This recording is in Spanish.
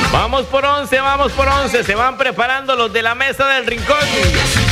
Vamos por 11, vamos por 11. Se van preparando los de la mesa del rincón.